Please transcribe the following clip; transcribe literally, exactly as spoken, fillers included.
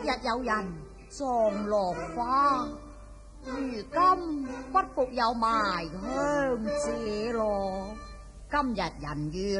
日有人撞落花，如今不復有埋香者咯。今日人遇